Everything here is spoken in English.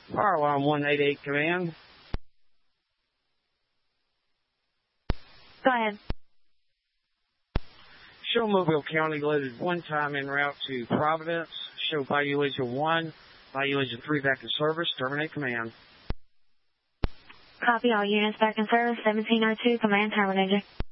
Fire alarm 188 command. Go ahead. Show Mobile County loaded one time en route to Providence. Show Bayou Legion 1, Bayou Legion 3 back in service. Terminate command. Copy, all units back in service. 1702, command terminated.